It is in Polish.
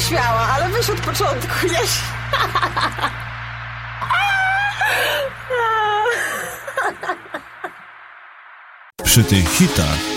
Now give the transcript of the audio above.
śmiała, ale weź od początku, nie? Przy tych hitach